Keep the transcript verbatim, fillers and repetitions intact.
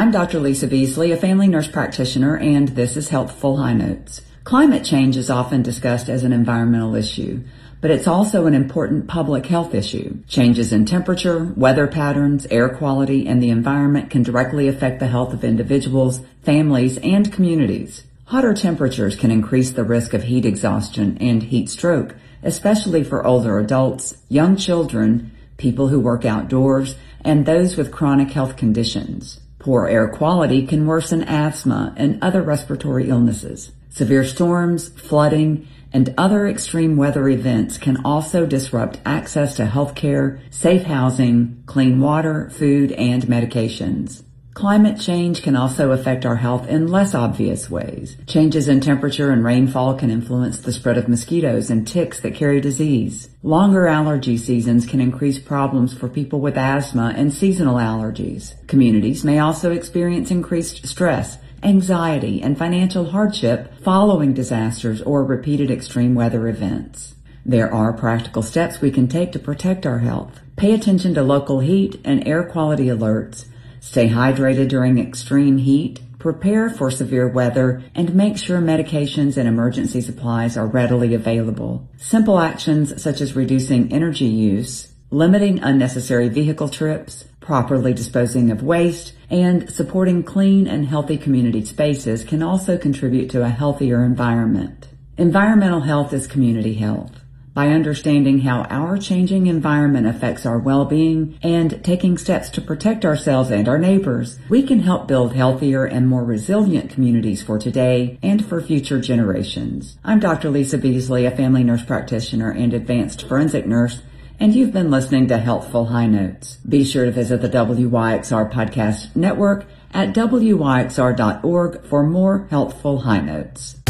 I'm Doctor Lisa Beasley, a family nurse practitioner, and this is Healthful High Notes. Climate change is often discussed as an environmental issue, but it's also an important public health issue. Changes in temperature, weather patterns, air quality, and the environment can directly affect the health of individuals, families, and communities. Hotter temperatures can increase the risk of heat exhaustion and heat stroke, especially for older adults, young children, people who work outdoors, and those with chronic health conditions. Poor air quality can worsen asthma and other respiratory illnesses. Severe storms, flooding, and other extreme weather events can also disrupt access to health care, safe housing, clean water, food, and medications. Climate change can also affect our health in less obvious ways. Changes in temperature and rainfall can influence the spread of mosquitoes and ticks that carry disease. Longer allergy seasons can increase problems for people with asthma and seasonal allergies. Communities may also experience increased stress, anxiety, and financial hardship following disasters or repeated extreme weather events. There are practical steps we can take to protect our health. Pay attention to local heat and air quality alerts. Stay hydrated during extreme heat, prepare for severe weather, and make sure medications and emergency supplies are readily available. Simple actions such as reducing energy use, limiting unnecessary vehicle trips, properly disposing of waste, and supporting clean and healthy community spaces can also contribute to a healthier environment. Environmental health is community health. By understanding how our changing environment affects our well-being and taking steps to protect ourselves and our neighbors, we can help build healthier and more resilient communities for today and for future generations. I'm Doctor Lisa Beasley, a family nurse practitioner and advanced forensic nurse, and you've been listening to Healthful High Notes. Be sure to visit the W Y X R podcast network at W Y X R dot org for more Healthful High Notes.